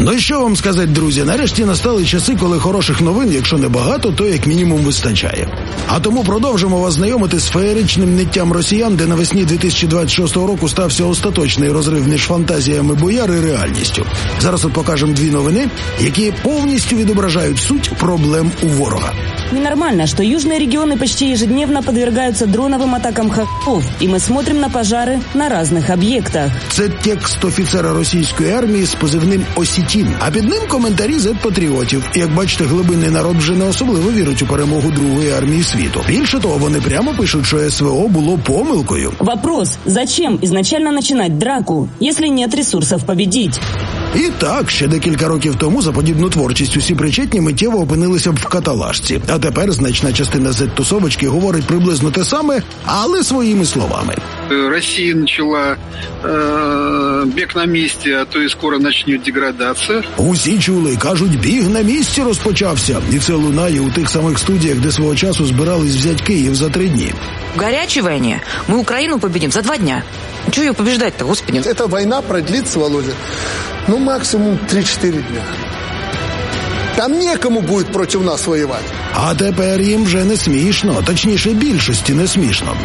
Ну і що вам сказати, друзі, нарешті настали часи, коли хороших новин, якщо не багато, то як мінімум вистачає. А тому продовжимо вас знайомити з феєричним ниттям росіян, де навесні 2026 року стався остаточний розрив між фантазіями бояр і реальністю. Зараз от покажемо дві новини, які повністю відображають суть проблем у ворога. Ненормально, что южные регионы почти ежедневно подвергаются дроновым атакам хаков, и мы смотрим на пожары на разных объектах. Це текст офіцера російської армії з позивним «Осітін». А під ним коментарі зет-патріотів. Як бачите, глибинний народ вже не особливо вірить у перемогу Другої армії світу. Більше того, вони прямо пишуть, що СВО було помилкою. Вопрос, зачем изначально начинать драку, если нет ресурсов победить? І так, ще декілька років тому за подібну творчість усі причетні миттєво опинилися б в каталажці. А тепер значна частина зет-тусовочки говорить приблизно те саме, але своїми словами. Россия начала бег на місці, а то і скоро почне деградація. Усі чули, кажуть, біг на місці розпочався. І це лунає у тих самих студіях, де свого часу збирались взяти Київ за 3 дні. В горячей войне мы Украину победим за 2 дня. Чего ее побеждать-то, господи? Эта война продлится, Володя, максимум 3-4 дня. Там некому будет против нас воевать. А тепер їм вже не смішно, точніше більшості не смішно.